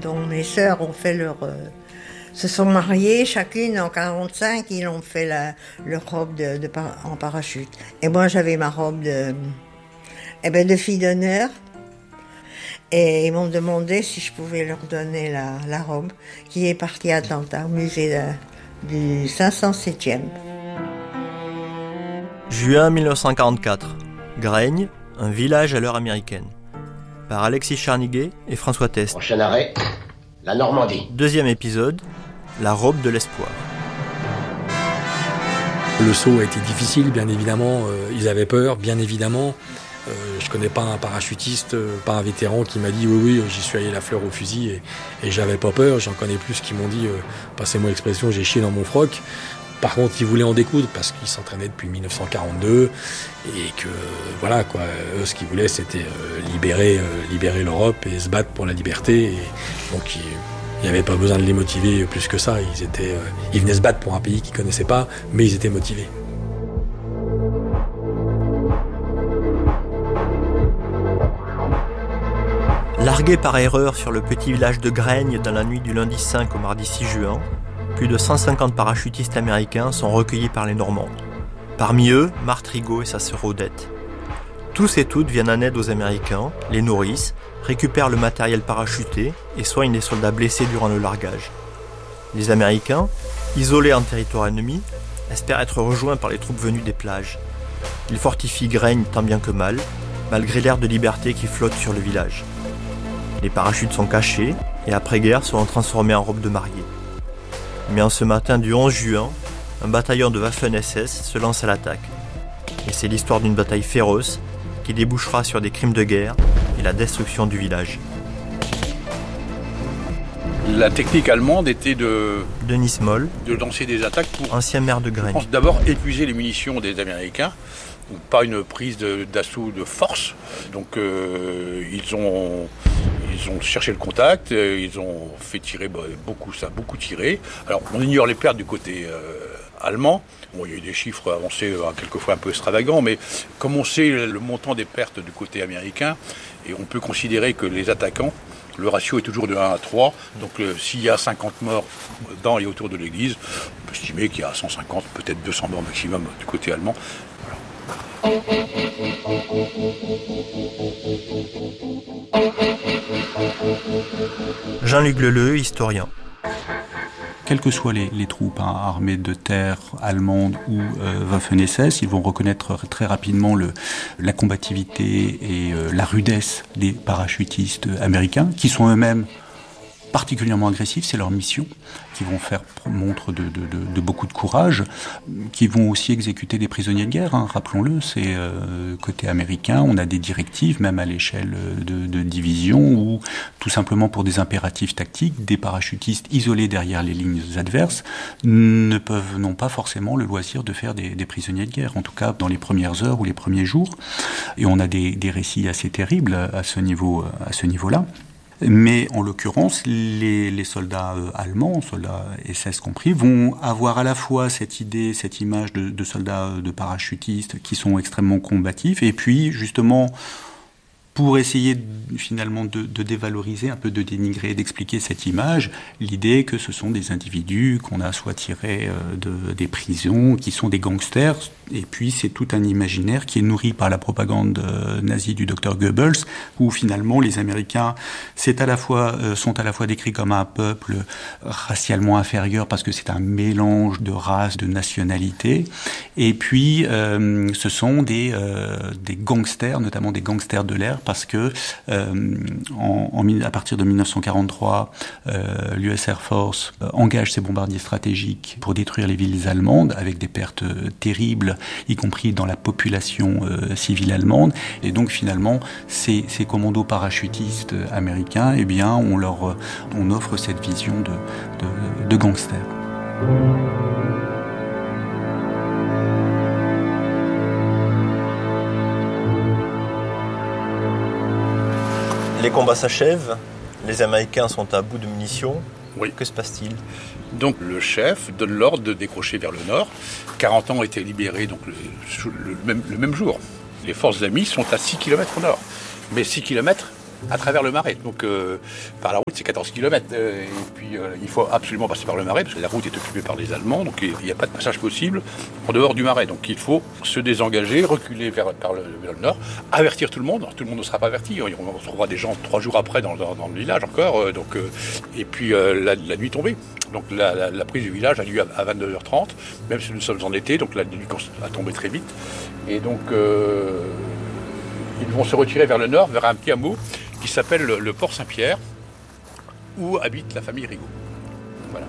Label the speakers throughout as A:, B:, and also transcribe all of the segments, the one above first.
A: dont mes sœurs ont fait se sont mariées, chacune en 45, ils ont fait leur robe en parachute. Et moi, j'avais ma robe de fille d'honneur. Et ils m'ont demandé si je pouvais leur donner la robe, qui est partie à Atlanta, au musée du 507e.
B: Juin 1944. Graigne, un village à l'heure américaine. Par Alexis Charniguet et François Test.
C: Prochain arrêt, la Normandie.
B: Deuxième épisode, la robe de l'espoir.
D: Le saut a été difficile, bien évidemment. Ils avaient peur, bien évidemment. Je connais pas un parachutiste, pas un vétéran qui m'a dit oui, j'y suis allé la fleur au fusil et j'avais pas peur. J'en connais plus qui m'ont dit, passez-moi l'expression, j'ai chié dans mon froc. Par contre, ils voulaient en découdre parce qu'ils s'entraînaient depuis 1942 et que voilà quoi. Eux, ce qu'ils voulaient, c'était libérer l'Europe et se battre pour la liberté. Et donc il n'y avait pas besoin de les motiver plus que ça. Ils venaient se battre pour un pays qu'ils connaissaient pas, mais ils étaient motivés.
B: Largués par erreur sur le petit village de Graigne dans la nuit du lundi 5 au mardi 6 juin, plus de 150 parachutistes américains sont recueillis par les Normands. Parmi eux, Marthe Rigaud et sa sœur Odette. Tous et toutes viennent en aide aux Américains, les nourrissent, récupèrent le matériel parachuté et soignent les soldats blessés durant le largage. Les Américains, isolés en territoire ennemi, espèrent être rejoints par les troupes venues des plages. Ils fortifient Graigne tant bien que mal, malgré l'air de liberté qui flotte sur le village. Les parachutes sont cachés et après-guerre seront transformés en robes de mariée. Mais en ce matin du 11 juin, un bataillon de Waffen-SS se lance à l'attaque. Et c'est l'histoire d'une bataille féroce qui débouchera sur des crimes de guerre et la destruction du village.
E: La technique allemande était
B: Denis Moll,
E: de lancer des attaques pour
B: ancien maire de Graigne.
E: D'abord épuiser les munitions des Américains, donc pas une prise d'assaut de force. Donc ils ont cherché le contact, ils ont fait tirer ça a beaucoup tiré. Alors on ignore les pertes du côté allemand. Bon, il y a eu des chiffres avancés quelquefois un peu extravagants, mais comme on sait le montant des pertes du côté américain, et on peut considérer que les attaquants, le ratio est toujours de 1 à 3, donc s'il y a 50 morts dans et autour de l'église, on peut estimer qu'il y a 150, peut-être 200 morts maximum du côté allemand. Voilà.
B: Jean-Luc Leleu, historien.
F: Quelles que soient les troupes armées de terre allemandes ou Waffen-SS, ils vont reconnaître très rapidement la combativité et la rudesse des parachutistes américains, qui sont eux-mêmes particulièrement agressifs, c'est leur mission, qui vont faire montre de beaucoup de courage, qui vont aussi exécuter des prisonniers de guerre, rappelons-le, c'est côté américain, on a des directives, même à l'échelle de division, où tout simplement pour des impératifs tactiques, des parachutistes isolés derrière les lignes adverses n'ont pas forcément le loisir de faire des prisonniers de guerre, en tout cas dans les premières heures ou les premiers jours, et on a des récits assez terribles à ce niveau-là. Mais en l'occurrence, les soldats allemands, soldats SS compris, vont avoir à la fois cette image de soldats de parachutistes qui sont extrêmement combatifs, et puis justement pour essayer finalement de dévaloriser, un peu de dénigrer, d'expliquer cette image, l'idée que ce sont des individus qu'on a soit tirés des prisons, qui sont des gangsters, et puis c'est tout un imaginaire qui est nourri par la propagande nazie du docteur Goebbels, où finalement les Américains sont à la fois décrits comme un peuple racialement inférieur parce que c'est un mélange de races, de nationalités, et puis ce sont des gangsters, notamment des gangsters de l'air, parce que à partir de 1943, l'US Air Force engage ses bombardiers stratégiques pour détruire les villes allemandes avec des pertes terribles, y compris dans la population civile allemande. Et donc finalement, ces commandos parachutistes américains, eh bien, on offre cette vision de gangsters.
B: Les combats s'achèvent, les Américains sont à bout de munitions.
E: Oui.
B: Que se passe-t-il ?
E: Donc le chef donne l'ordre de décrocher vers le nord. 40 ans ont été libérés donc le même jour. Les forces amies sont à 6 km au nord. Mais 6 km à travers le Marais. Donc par la route, c'est 14 km. Et puis il faut absolument passer par le Marais, parce que la route est occupée par les Allemands, donc il n'y a pas de passage possible en dehors du Marais. Donc il faut se désengager, reculer vers le nord, avertir tout le monde. Alors, tout le monde ne sera pas averti. On retrouvera des gens 3 jours après dans le village encore. Et puis la nuit tombée. Donc la prise du village a lieu à 22h30, même si nous sommes en été, donc la nuit a tombé très vite. Et donc ils vont se retirer vers le nord, vers un petit hameau qui s'appelle le Port Saint-Pierre, où habite la famille Rigaud. Voilà.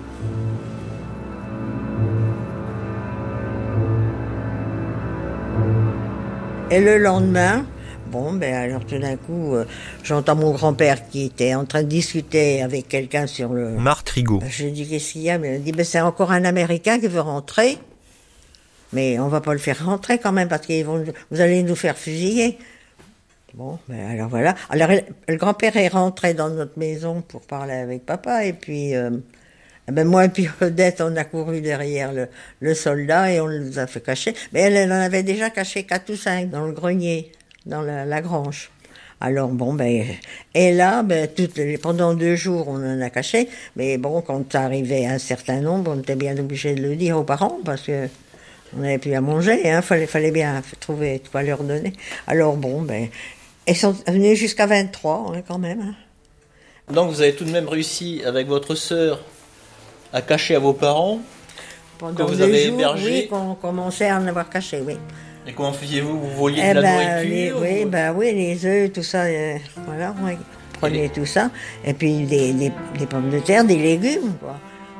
A: Et le lendemain, alors tout d'un coup, j'entends mon grand-père qui était en train de discuter avec quelqu'un sur le...
B: Marthe Rigaud.
A: Je lui dis, qu'est-ce qu'il y a? Mais elle dit, c'est encore un Américain qui veut rentrer. Mais on va pas le faire rentrer quand même, parce vous allez nous faire fusiller. Alors voilà. Alors le grand-père est rentré dans notre maison pour parler avec papa, et puis moi et puis Odette, on a couru derrière le soldat et on nous a fait cacher. Mais elle en avait déjà caché 4 ou 5 dans le grenier, dans la grange. Alors et là, pendant 2 jours, on en a caché. Mais quand ça arrivait à un certain nombre, on était bien obligé de le dire aux parents, parce que on n'avait plus à manger, fallait bien trouver de quoi leur donner. Alors ils sont venus jusqu'à 23, quand même.
B: Donc vous avez tout de même réussi, avec votre sœur, à cacher à vos parents
A: pendant
B: que vous
A: 2
B: avez
A: jours,
B: hébergé.
A: Oui, qu'on commençait à en avoir caché, oui.
B: Et comment faisiez-vous? Vous voliez de la nourriture
A: Oui, les œufs, tout ça, voilà, on prenait tout ça. Et puis des pommes de terre, des légumes, quoi.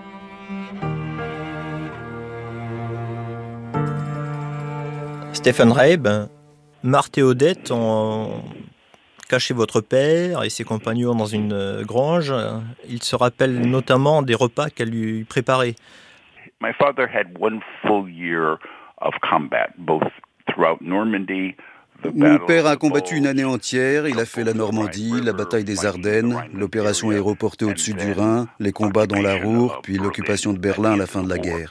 B: Stéphane Reib, Marthe et Odette ont caché votre père et ses compagnons dans une grange. Ils se rappellent notamment des repas qu'elle lui préparait.
G: My father had 1 full year of combat, both throughout Normandy.
H: Mon père a combattu une année entière. Il a fait la Normandie, la bataille des Ardennes, l'opération aéroportée au-dessus du Rhin, les combats dans la Ruhr, puis l'occupation de Berlin à la fin de la guerre.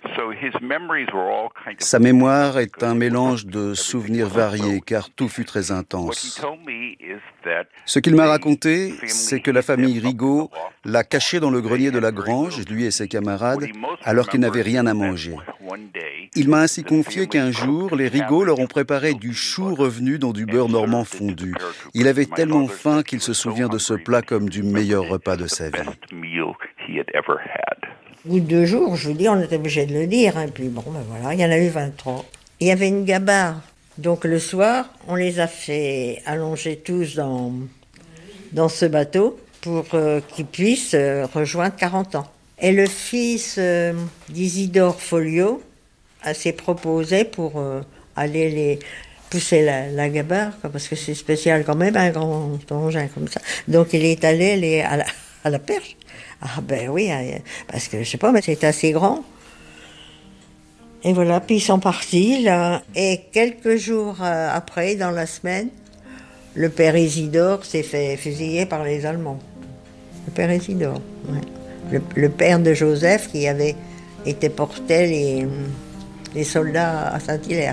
H: Sa mémoire est un mélange de souvenirs variés, car tout fut très intense. Ce qu'il m'a raconté, c'est que la famille Rigaud l'a caché dans le grenier de la grange, lui et ses camarades, alors qu'ils n'avaient rien à manger. Il m'a ainsi confié qu'un jour, les Rigaud leur ont préparé du chou revenu dans du beurre normand fondu. Il avait tellement faim qu'il se souvient de ce plat comme du meilleur repas de sa vie.
A: Au bout de 2 jours, je vous dis, on était obligé de le dire. Et puis voilà, il y en a eu 23. Il y avait une gabarre. Donc le soir, on les a fait allonger tous dans ce bateau pour qu'ils puissent rejoindre 40 ans. Et le fils d'Isidore Folliot s'est proposé pour aller les pousser la gabarre, parce que c'est spécial quand même, un grand engin comme ça. Donc il est allé à la perche. Ah oui, parce que je sais pas, mais c'est assez grand. Et voilà, puis ils sont partis là. Et quelques jours après, dans la semaine, le père Isidore s'est fait fusiller par les Allemands. Le père Isidore, ouais. Le père de Joseph qui avait été porté les soldats à Saint-Hilaire.